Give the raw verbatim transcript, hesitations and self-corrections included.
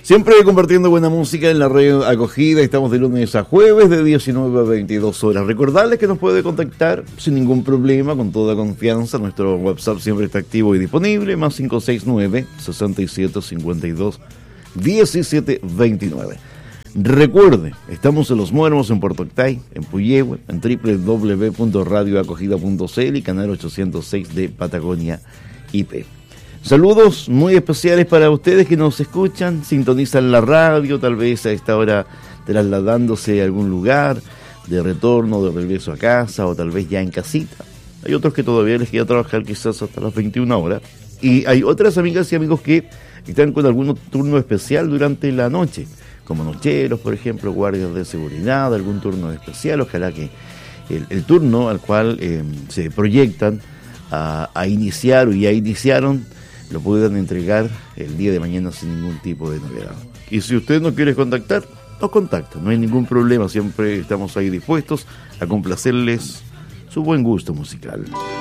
Siempre compartiendo buena música en la radio Acogida. Estamos de lunes a jueves de diecinueve a veintidós horas. Recordarles que nos puede contactar sin ningún problema, con toda confianza. Nuestro WhatsApp siempre está activo y disponible, más cinco seis nueve, seis siete cinco dos, uno siete dos nueve. Recuerde, estamos en Los Muermos, en Puerto Octay, en Puyehue, en doble u doble u doble u punto radio acogida punto c l y canal ochocientos seis de Patagonia I P. Saludos muy especiales para ustedes que nos escuchan, sintonizan la radio, tal vez a esta hora trasladándose a algún lugar, de retorno, de regreso a casa, o tal vez ya en casita. Hay otros que todavía les queda trabajar quizás hasta las veintiuna horas. Y hay otras amigas y amigos que están con algún turno especial durante la noche, como nocheros, por ejemplo, guardias de seguridad, algún turno especial. Ojalá que el, el turno al cual eh, se proyectan a, a iniciar o ya iniciaron, lo puedan entregar el día de mañana sin ningún tipo de novedad. Y si usted no quiere contactar, nos contacta, no hay ningún problema, siempre estamos ahí dispuestos a complacerles su buen gusto musical.